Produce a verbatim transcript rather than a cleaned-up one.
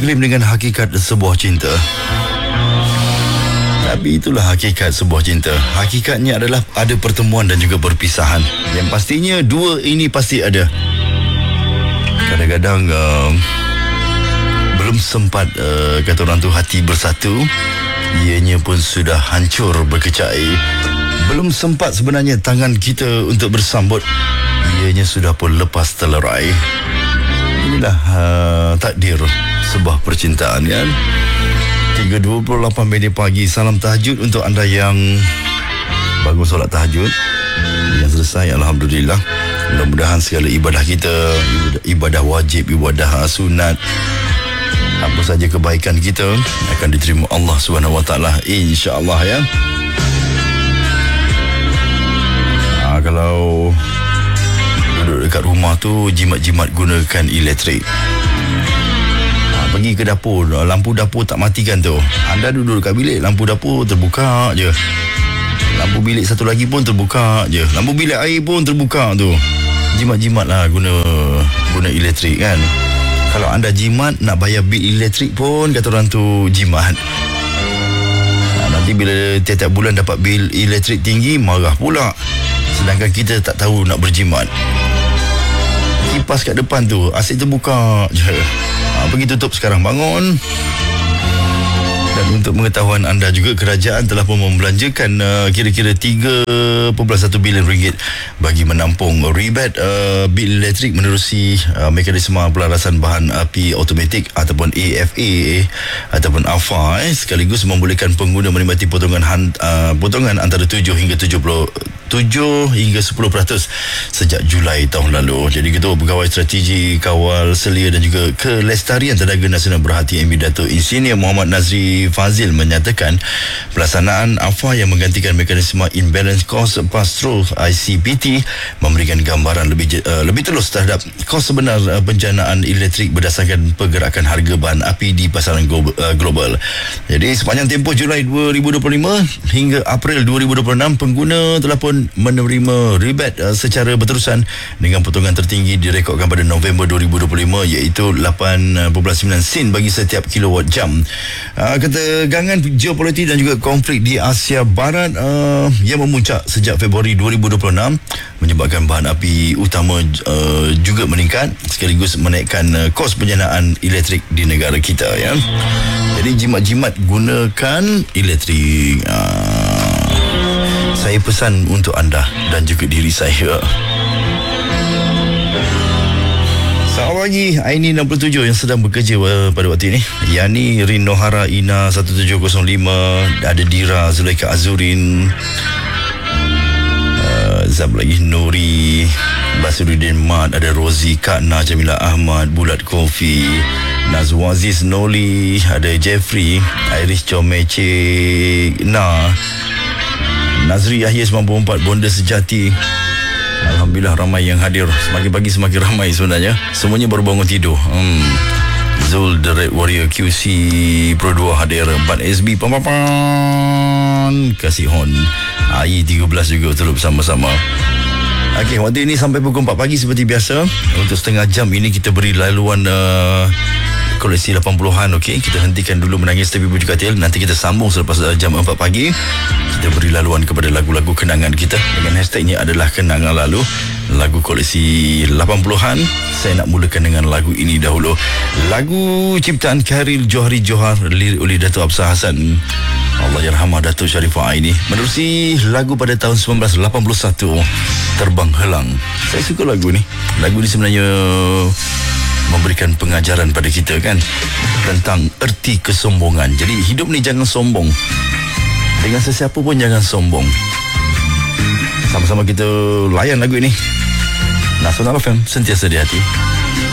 bergelim dengan hakikat sebuah cinta. Tapi itulah hakikat sebuah cinta. Hakikatnya adalah ada pertemuan dan juga perpisahan. Yang pastinya dua ini pasti ada. Kadang-kadang uh, belum sempat uh, kata orang tu hati bersatu, ianya pun sudah hancur berkecai. Belum sempat sebenarnya tangan kita untuk bersambut, ianya sudah pun lepas terlerai. Inilah uh, takdir sebuah percintaan, kan? tiga dua puluh lapan minit pagi. Salam tahajud untuk anda yang bangun solat tahajud, yang selesai, alhamdulillah. Mudah-mudahan segala ibadah kita, ibadah, ibadah wajib, ibadah sunat, apa saja kebaikan kita akan diterima Allah subhanahu wa taala, insya-Allah, ya. Ha, kalau duduk dekat rumah tu, jimat-jimat gunakan elektrik. Pergi ke dapur, lampu dapur tak matikan tu, anda duduk dekat bilik, lampu dapur terbuka je. Lampu bilik satu lagi pun terbuka je. Lampu bilik air pun terbuka tu. Jimat-jimat lah guna guna elektrik, kan. Kalau anda jimat, nak bayar bil elektrik pun kata orang tu jimat. Nah, nanti bila tiap-tiap bulan dapat bil elektrik tinggi, marah pula. Sedangkan kita tak tahu nak berjimat. Kipas kat depan tu asyik terbuka je. Ha, pergi tutup sekarang, bangun. Dan untuk pengetahuan anda juga, kerajaan telah pun membelanjakan uh, kira-kira tiga perpuluhan satu bilion ringgit bagi menampung rebate uh, bil elektrik menerusi uh, mekanisme pelarasan bahan api automatik ataupun A F A ataupun A F A, eh, sekaligus membolehkan pengguna menikmati potongan han, uh, potongan antara tujuh hingga tujuh puluh tujuh hingga sepuluh peratus sejak Julai tahun lalu. Jadi Ketua Pegawai Strategi Kawal Selia dan juga Kelestarian Tenaga Nasional Berhati M P Dato' Insinyur Muhammad Nazri Fazil menyatakan pelaksanaan A F A yang menggantikan mekanisme Imbalance Cost Pass-Through I C P T memberikan gambaran lebih uh, lebih telus terhadap kos sebenar uh, penjanaan elektrik berdasarkan pergerakan harga bahan api di pasaran global. Uh, global. Jadi sepanjang tempoh Julai dua ribu dua puluh lima hingga April dua ribu dua puluh enam, pengguna telah pun menerima rebate uh, secara berterusan dengan potongan tertinggi direkodkan pada November dua ribu dua puluh lima, iaitu lapan perpuluhan sembilan sen bagi setiap kilowatt jam. Uh, ketegangan geopolitik dan juga konflik di Asia Barat uh, yang memuncak sejak Februari dua ribu dua puluh enam menyebabkan bahan api utama uh, juga meningkat, sekaligus menaikkan uh, kos penjanaan elektrik di negara kita, ya. Jadi jimat-jimat gunakan elektrik. Uh, saya pesan untuk anda dan juga diri saya. Selamat pagi, Aini enam puluh tujuh yang sedang bekerja uh, pada waktu ini. Yani Rinohara Ina satu tujuh kosong lima, ada Dira Zulaika Azurin, uh, Zab lagi Nuri, Basuruddin Mat, ada Rozi Kakna, Jamila Ahmad, Bulat Kofi, Nazwaziz Noli, ada Jeffrey, Iris Comece Na, Nazri Yahya sembilan puluh empat, Bonda Sejati. Alhamdulillah ramai yang hadir. Semakin pagi semakin ramai sebenarnya. Semuanya baru bangun tidur. Hmm. Zul The Red Warrior Q C Pro dua hadir. Bat S B Pampapan, Kasih Hon A I tiga belas juga terus bersama-sama. Okey, waktu ini sampai pukul empat pagi seperti biasa. Untuk setengah jam ini kita beri laluan uh, koleksi lapan puluhan. Okey, kita hentikan dulu menangis tapi bujuk katil. Nanti kita sambung selepas uh, jam empat pagi. Kita beri laluan kepada lagu-lagu kenangan kita dengan hashtagnya adalah kenangan lalu, lagu koleksi lapan puluhan. Saya nak mulakan dengan lagu ini dahulu. Lagu ciptaan Khairil Johari Johar, lirik oleh Dato' Absar Hassan, Allahyarhamah Dato' Sharifah Aini, menerusi lagu pada tahun sembilan belas lapan puluh satu, Terbang Helang. Saya suka lagu ni. Lagu ni sebenarnya memberikan pengajaran pada kita, kan, tentang erti kesombongan. Jadi hidup ni jangan sombong. Dengan sesiapa pun jangan sombong. Sama-sama kita layan lagu ini. Nasional F M, sentiasa di hati.